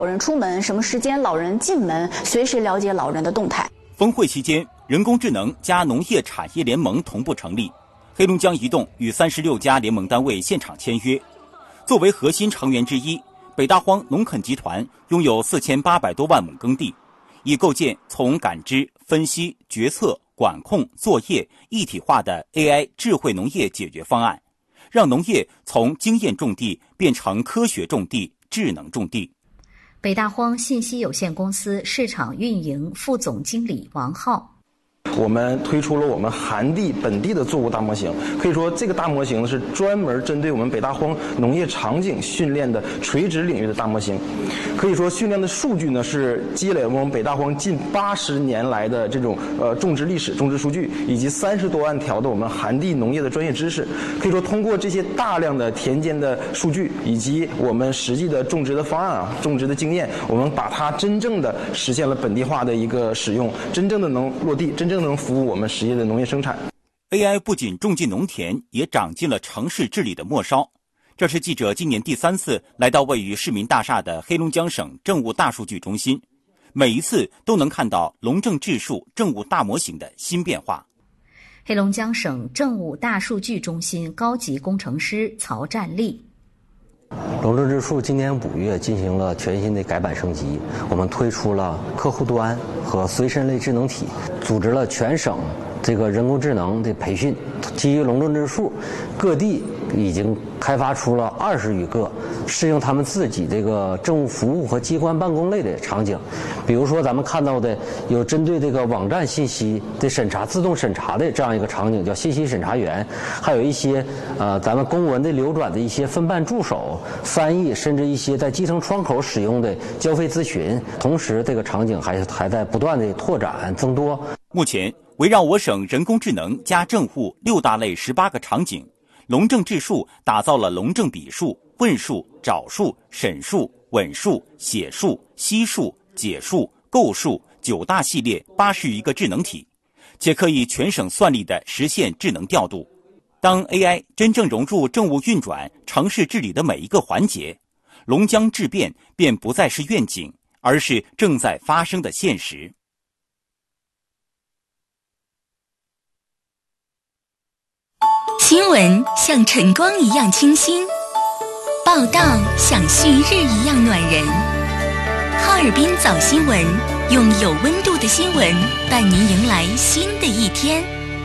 老人出门什么时间，老人进门，随时了解老人的动态。 峰会期间，人工智能加农业产业联盟同步成立，黑龙江移动与36家联盟单位现场签约。作为核心成员之一，北大荒农垦集团拥有4800多万亩耕地，已构建从感知、分析、决策、管控、作业一体化的 AI 智慧农业解决方案，让农业从经验种地变成科学种地、智能种地。 北大荒信息有限公司市场运营副总经理王浩。 我们推出了我们寒地本地的作物大模型，可以说这个大模型是专门针对我们北大荒农业场景训练的垂直领域的大模型。可以说训练的数据呢是积累了我们北大荒近80年来的这种种植历史、种植数据，以及30多万条的我们寒地农业的专业知识。可以说通过这些大量的田间的数据，以及我们实际的种植的方案种植的经验，我们把它真正的实现了本地化的一个使用，真正的能落地，真正能服务我们实业的农业生产。 AI 不仅种进农田，也长进了城市治理的末梢。这是记者今年第3次来到位于市民大厦的黑龙江省政务大数据中心，每一次都能看到龙政智数政务大模型的新变化。 黑龙江省政务大数据中心高级工程师曹占利。 龙政智数今年5月进行了全新的改版升级，我们推出了客户端和随身类智能体，组织了全省这个人工智能的培训。基于龙政智数，各地已经开发出了20余个适应他们自己这个政务服务和机关办公类的场景。比如说咱们看到的有针对这个网站信息的审查、自动审查的这样一个场景，叫信息审查员，还有一些咱们公文的流转的一些分办助手、翻译，甚至一些在基层窗口使用的交费咨询。同时这个场景还在不断的拓展增多。 目前围绕我省人工智能加政务6大类18个场景，龙政智数打造了龙政笔数、问数、找数、审数、稳数、写数、析数、解数、构数9大系列80余个智能体，且可以全省算力地实现智能调度。当 AI 真正融入政务运转、城市治理的每一个环节，龙江质变便不再是愿景，而是正在发生的现实。 新闻像晨光一样清新，报道像旭日一样暖人。哈尔滨早新闻，用有温度的新闻伴您迎来新的一天。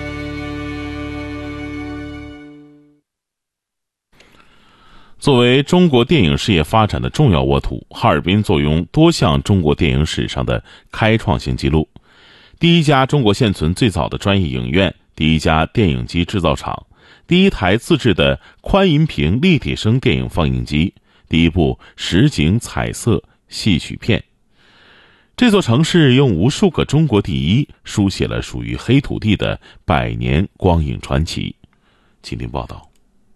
作为中国电影事业发展的重要沃土，哈尔滨坐拥多项中国电影史上的开创性记录：第一家中国现存最早的专业影院，第一家电影机制造厂，第一台自制的宽银屏立体声电影放映机，第一部实景彩色戏曲片。这座城市用无数个中国第一书写了属于黑土地的100年光影传奇。请听报道。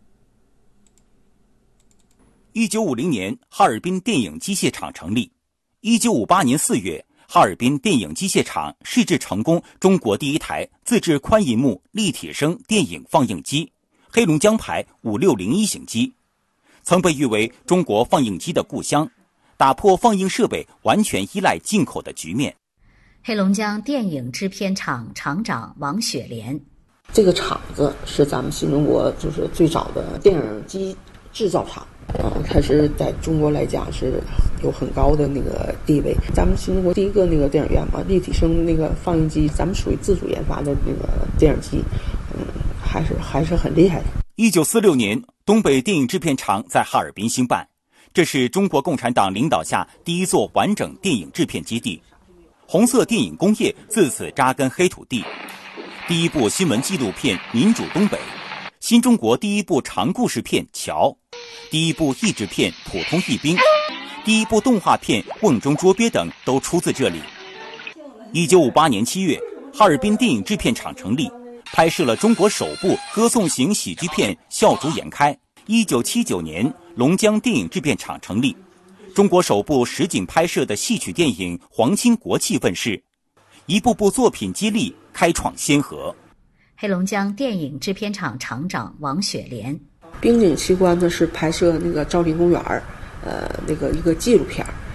1950年，哈尔滨电影机械厂成立。1958年4月，哈尔滨电影机械厂试制成功中国第一台自制宽银幕立体声电影放映机——黑龙江牌5601型机，曾被誉为中国放映机的故乡，打破放映设备完全依赖进口的局面。 黑龙江电影制片厂厂长王雪莲： 这个厂子是咱们新中国就是最早的电影机制造厂。它是在中国来讲是有很高的那个地位。咱们新中国第一个那个电影院嘛，立体声那个放映机，咱们属于自主研发的那个电影机，还是很厉害的。 1946年，东北电影制片厂在哈尔滨兴办，这是中国共产党领导下第一座完整电影制片基地，红色电影工业自此扎根黑土地。第一部新闻纪录片《民主东北》，新中国第一部长故事片《桥》，第一部译制片《普通一兵》，第一部动画片《瓮中捉鳖》等都出自这里。1958年7月，哈尔滨电影制片厂成立，拍摄了中国首部歌颂型喜剧片《笑逐颜开》。1979年，龙江电影制片厂成立，中国首部实景拍摄的戏曲电影《皇亲国戚》问世，一部部作品激励，开创先河。 黑龙江电影制片厂厂长王雪莲： 滨景奇观呢是拍摄那个昭陵公园那个一个纪录片，